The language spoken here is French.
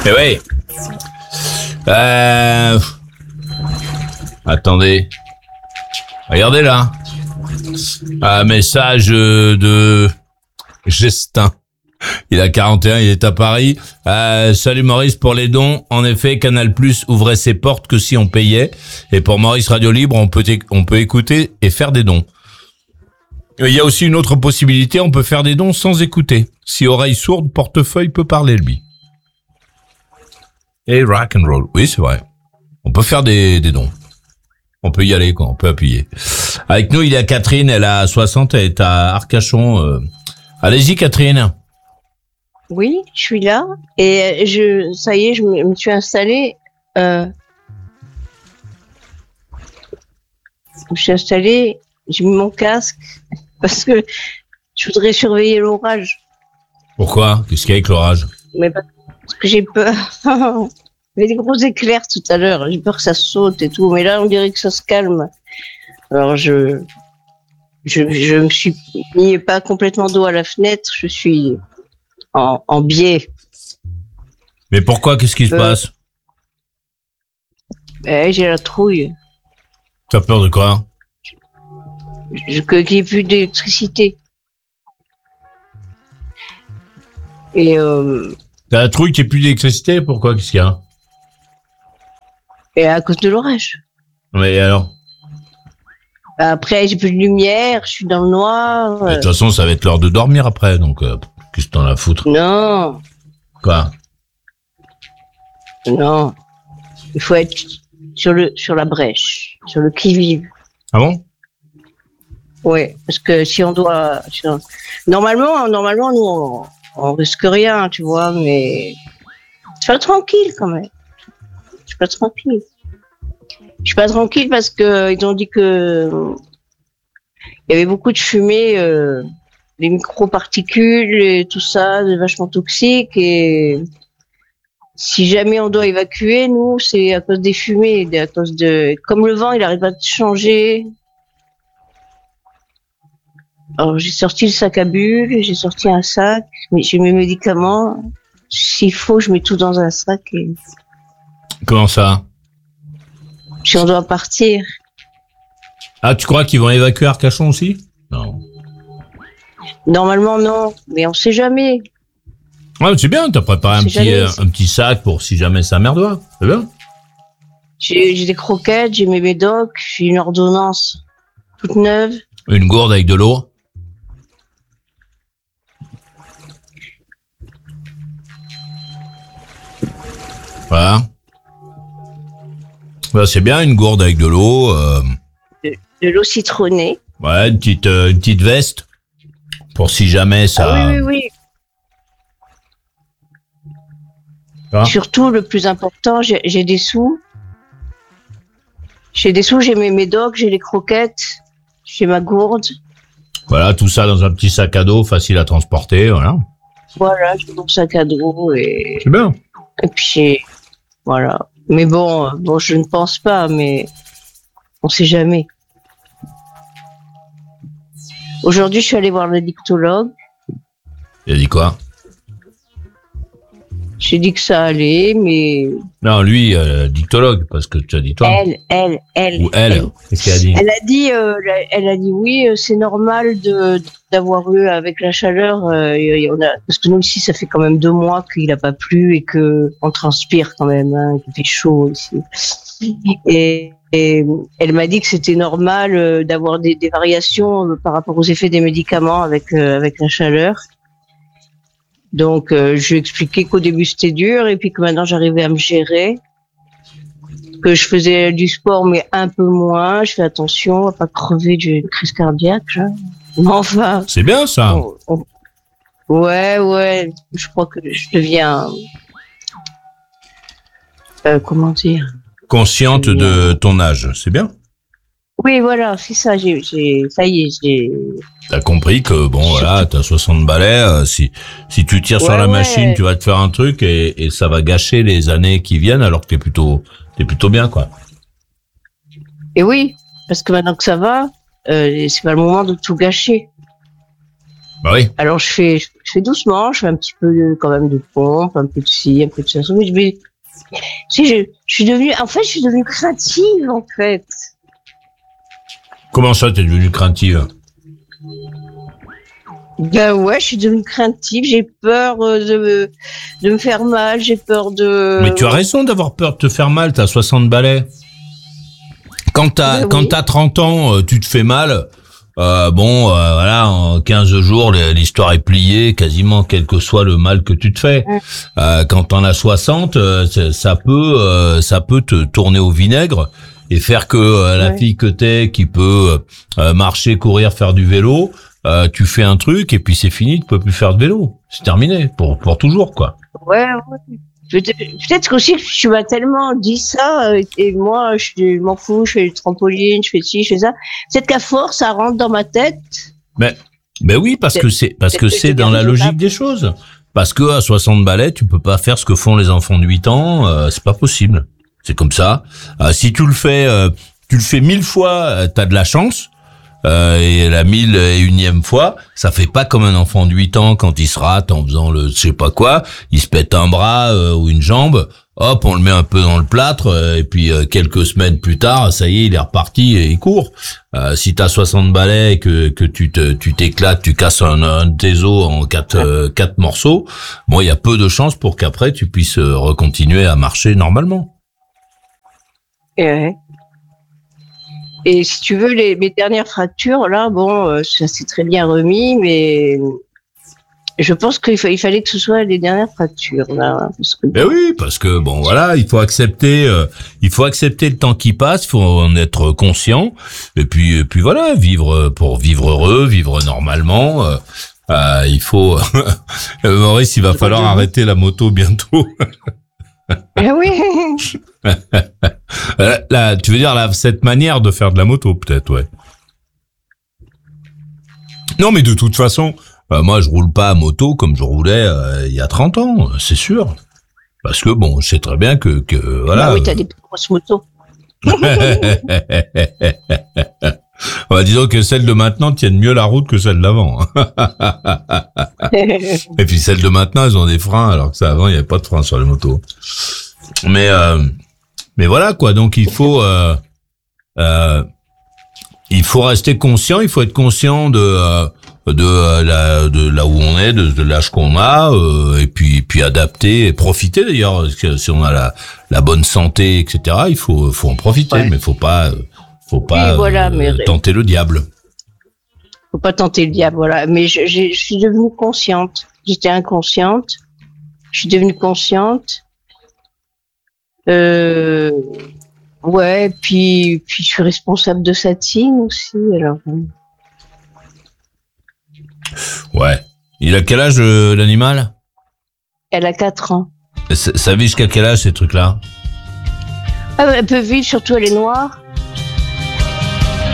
Mais oui. Attendez. Regardez là. Un message de Gestin. Il a 41, il est à Paris. Salut Maurice, pour les dons, en effet, Canal+ ouvrait ses portes que si on payait. Et pour Maurice Radio Libre, on peut écouter et faire des dons. Il y a aussi une autre possibilité, on peut faire des dons sans écouter. Si oreille sourde, portefeuille peut parler, lui. Et rock and roll. Oui, c'est vrai. On peut faire des dons. On peut y aller, quoi. On peut appuyer. Avec nous, il y a Catherine. Elle a 60. Elle est à Arcachon. Allez-y, Catherine. Oui, je suis là. Et ça y est, je me suis installée. Je me suis installée. J'ai mis mon casque parce que je voudrais surveiller l'orage. Pourquoi? Qu'est-ce qu'il y a avec l'orage? Mais parce que j'ai peur. Il y avait des gros éclairs tout à l'heure. J'ai peur que ça saute et tout. Mais là, on dirait que ça se calme. Alors, je me suis mis pas complètement dos à la fenêtre. Je suis en biais. Mais pourquoi? Qu'est-ce qui se passe? J'ai la trouille. T'as peur de quoi? Qu'il n'y ait plus d'électricité. Et t'as la trouille qu'il n'y ait plus d'électricité? Pourquoi? Qu'est-ce qu'il y a? Et à cause de l'orage. Mais alors? Après, j'ai plus de lumière, je suis dans le noir. De toute façon, ça va être l'heure de dormir après, donc qu'est-ce que t'en as à foutre? Non. Quoi? Non. Il faut être sur la brèche, sur le qui-vive. Ah bon? Ouais, parce que si on doit... Normalement, nous, on risque rien, tu vois, mais... Je suis pas tranquille, quand même. Je suis pas tranquille. Je suis pas tranquille parce que ils ont dit que il y avait beaucoup de fumée, des microparticules et tout ça, c'est vachement toxique. Et si jamais on doit évacuer, nous, c'est à cause des fumées, à cause de... Comme le vent, il arrête pas de changer. Alors j'ai sorti le sac à bulles, j'ai sorti un sac, j'ai mes médicaments. S'il faut, je mets tout dans un sac. Et... Comment ça? Si on doit partir. Ah, tu crois qu'ils vont évacuer Arcachon aussi? Non. Normalement, non. Mais on sait jamais. Ah, c'est bien, t'as préparé un petit sac pour si jamais ça merdoit. C'est bien. J'ai des croquettes, j'ai mes médocs, j'ai une ordonnance toute neuve. Une gourde avec de l'eau. Voilà. Bah, c'est bien, une gourde avec de l'eau. De l'eau citronnée. Ouais, une petite veste. Pour si jamais ça... Ah oui. Ah. Surtout, le plus important, j'ai des sous. J'ai mes médocs, j'ai les croquettes, j'ai ma gourde. Voilà, tout ça dans un petit sac à dos, facile à transporter, voilà. Voilà, j'ai mon sac à dos et... C'est bien. Et puis, voilà. Mais bon, je ne pense pas, mais on sait jamais. Aujourd'hui, je suis allée voir le dictologue. Il a dit quoi? J'ai dit que ça allait, mais... Non, lui, dictologue, parce que tu as dit toi. Elle. Ou elle. Qu'est-ce qu'elle a dit? Elle a dit oui, c'est normal d'avoir eu avec la chaleur. Parce que nous ici, ça fait quand même 2 mois qu'il n'a pas plu et que on transpire quand même, hein, qu'il fait chaud ici. Et elle m'a dit que c'était normal d'avoir des variations par rapport aux effets des médicaments avec la chaleur. Donc, je lui ai expliqué qu'au début c'était dur et puis que maintenant j'arrivais à me gérer, que je faisais du sport mais un peu moins, je fais attention à pas crever d'une crise cardiaque. Mais enfin. C'est bien ça. Ouais, je crois que je deviens, comment dire. Consciente de ton âge, c'est bien. Oui, voilà, c'est ça. Ça y est, j'ai. T'as compris que bon, voilà, t'as 60 balais. Si tu tires sur la machine, tu vas te faire un truc et ça va gâcher les années qui viennent, alors que t'es plutôt bien, quoi. Et oui, parce que maintenant que ça va, c'est pas le moment de tout gâcher. Bah oui. Alors je fais doucement, je fais un petit peu quand même de pompe, un peu de ci, un peu de ça. Mais je suis devenue craintive en fait. Comment ça, t'es devenue craintive? Ben ouais, je suis devenue craintive. J'ai peur de me faire mal. J'ai peur de. Mais tu as raison d'avoir peur de te faire mal. T'as 60 balais. Quand t'as 30 ans, tu te fais mal. Voilà, en 15 jours, l'histoire est pliée, quasiment, quel que soit le mal que tu te fais. Quand t'en as 60, ça peut te tourner au vinaigre et faire que la fille que t'es, qui peut marcher, courir, faire du vélo, tu fais un truc et puis c'est fini, tu peux plus faire de vélo. C'est terminé, pour toujours, quoi. Ouais. Peut-être qu'aussi, tu m'as tellement dit ça, et moi, je m'en fous, je fais du trampoline, je fais ci, je fais ça. Peut-être qu'à force, ça rentre dans ma tête. Mais oui, parce que c'est dans la logique des choses. Parce que à 60 balais, tu peux pas faire ce que font les enfants de 8 ans, c'est pas possible. C'est comme ça. Si tu le fais 1000 fois, t'as de la chance. Et la 1001e fois, ça fait pas comme un enfant de 8 ans quand il se rate en faisant le je sais pas quoi, il se pète un bras ou une jambe, hop, on le met un peu dans le plâtre et puis quelques semaines plus tard, ça y est, il est reparti et il court. Si t'as 60 balais et que tu t'éclates, tu casses un de tes os en quatre morceaux, bon, il y a peu de chances pour qu'après tu puisses recontinuer à marcher normalement. Et si tu veux, mes dernières fractures, là, bon, ça s'est très bien remis, mais je pense qu'il fallait que ce soit les dernières fractures, là. Oui, parce que bon, voilà, il faut accepter le temps qui passe, il faut en être conscient, et puis voilà, vivre heureux, vivre normalement. Il faut, Maurice, il va falloir arrêter la moto bientôt. Oui. Là, tu veux dire cette manière de faire de la moto, peut-être, ouais. Non, mais de toute façon, moi, je roule pas à moto comme je roulais il y a 30 ans, c'est sûr. Parce que bon, je sais très bien que voilà. Ah oui, t'as des grosses motos. Disons que celles de maintenant tiennent mieux la route que celles d'avant. Et puis celles de maintenant, elles ont des freins, alors que ça avant, il n'y avait pas de freins sur les motos. Mais voilà quoi. Donc il faut rester conscient. Il faut être conscient de là où on est, de l'âge qu'on a, et puis adapter et profiter d'ailleurs. Parce que si on a la bonne santé, etc., il faut en profiter, mais faut pas tenter le diable. Faut pas tenter le diable, voilà. Mais je suis devenue consciente. J'étais inconsciente. Je suis devenue consciente. Ouais, puis je suis responsable de Satine aussi, alors. Ouais. Il a quel âge, l'animal? Elle a 4 ans. Ça vit jusqu'à quel âge, ces trucs-là? Elle peut vivre, surtout elle est noire.